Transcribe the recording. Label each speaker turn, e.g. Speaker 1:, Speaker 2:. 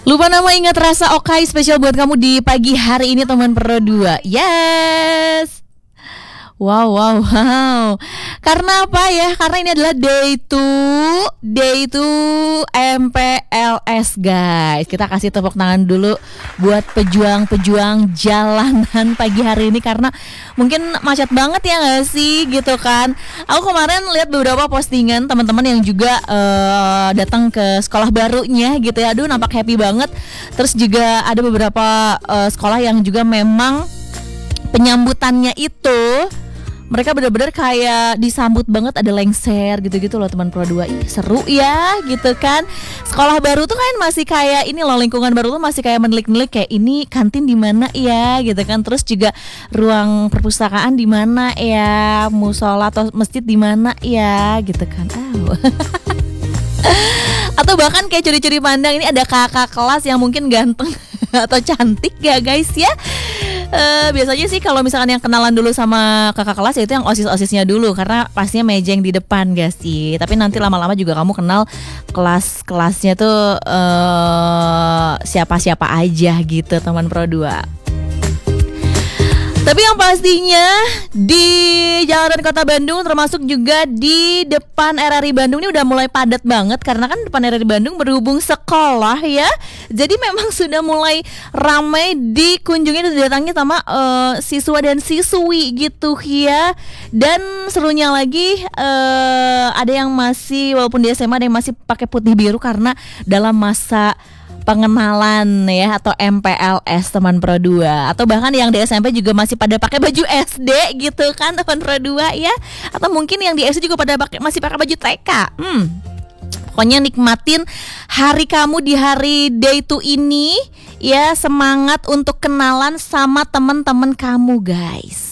Speaker 1: Lupa nama ingat rasa Okai spesial buat kamu di pagi hari ini teman Pro 2. Yes. Wow, wow, wow. Karena apa ya? Karena ini adalah day 2 MPLS guys. Kita kasih tepuk tangan dulu buat pejuang-pejuang jalanan pagi hari ini, karena mungkin macet banget ya nggak sih gitu kan. Aku kemarin lihat beberapa postingan teman-teman yang juga datang ke sekolah barunya gitu ya. Aduh, nampak happy banget. Terus juga ada beberapa sekolah yang juga memang penyambutannya itu mereka benar-benar kayak disambut banget, ada lengser gitu-gitu loh teman Pro 2. Ih, seru ya gitu kan. Sekolah baru tuh kan masih kayak ini loh, lingkungan baru tuh masih kayak menelik-nelik kayak ini kantin di mana ya gitu kan. Terus juga ruang perpustakaan di mana ya, musola atau masjid di mana ya gitu kan. Atau bahkan kayak curi-curi pandang, ini ada kakak kelas yang mungkin ganteng atau cantik ya guys ya. Biasanya sih kalau misalkan yang kenalan dulu sama kakak kelas ya itu yang osis-osisnya dulu, karena pastinya mejeng di depan gak sih. Tapi nanti lama-lama juga kamu kenal kelas-kelasnya tuh siapa-siapa aja gitu teman Pro 2. Tapi yang pastinya di jalanan kota Bandung, termasuk juga di depan RRI Bandung ini udah mulai padat banget, karena kan depan RRI Bandung berhubung sekolah ya. Jadi memang sudah mulai ramai dikunjungi dan didatangi sama siswa dan siswi gitu ya. Dan serunya lagi ada yang masih, walaupun di SMA ada yang masih pakai putih biru karena dalam masa pengenalan ya, atau MPLS teman Pro 2. Atau bahkan yang di SMP juga masih pada pakai baju SD gitu kan teman Pro 2 ya. Atau mungkin yang di SD juga pada masih pakai baju TK. Pokoknya nikmatin hari kamu di hari day 2 ini ya. Semangat untuk kenalan sama teman-teman kamu guys.